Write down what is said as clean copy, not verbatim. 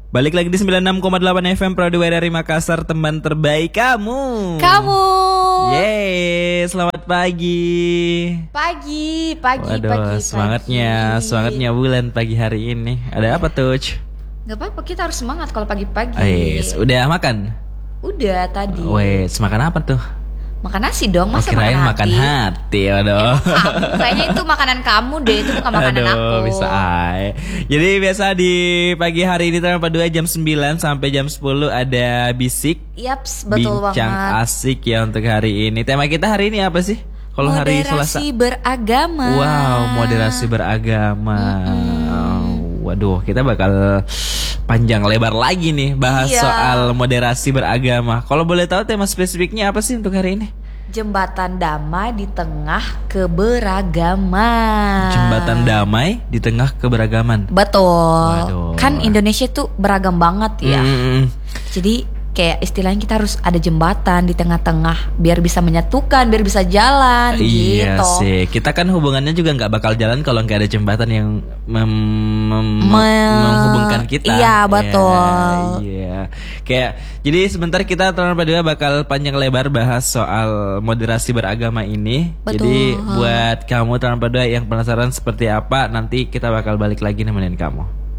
Balik lagi di 96,8 FM Prodway dari Makassar, teman terbaik kamu. Yeay, selamat pagi. Pagi. Semangatnya bulan pagi hari ini. Ada apa tuh? Gak apa-apa, kita harus semangat kalau pagi-pagi. Udah makan? Udah tadi. Makan apa tuh? Makan nasi dong, masa makan hati. Aduh. Kayaknya itu makanan kamu deh, itu bukan makanan aku. Bisa ay. Jadi biasa di pagi hari ini tanpa 2 jam 9 sampai jam 10 ada bisik. Yaps, betul Bincang banget. asik ya untuk hari ini. Tema kita hari ini apa sih? Kalau hari Selasa. Moderasi beragama. Wow, moderasi beragama. Waduh, kita bakal panjang lebar lagi nih bahas soal moderasi beragama. Kalau boleh tahu tema spesifiknya apa sih untuk hari ini? Jembatan damai di tengah keberagaman. Jembatan damai di tengah keberagaman. Betul. Waduh. Kan Indonesia tuh beragam banget ya. Jadi kayak istilahnya kita harus ada jembatan di tengah-tengah biar bisa menyatukan, biar bisa jalan. Iya gitu. sih. Kita kan hubungannya juga nggak bakal jalan kalau nggak ada jembatan yang menghubungkan kita. Iya betul. Iya. Kayak jadi sebentar kita tahun kedua bakal panjang lebar bahas soal moderasi beragama ini. Betul. Jadi buat kamu tahun kedua yang penasaran seperti apa, nanti kita bakal balik lagi nemenin kamu.